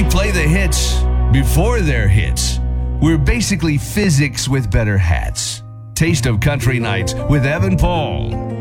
play the hits before they're hits. We're basically physics with better hats. Taste of Country Nights with Evan Paul.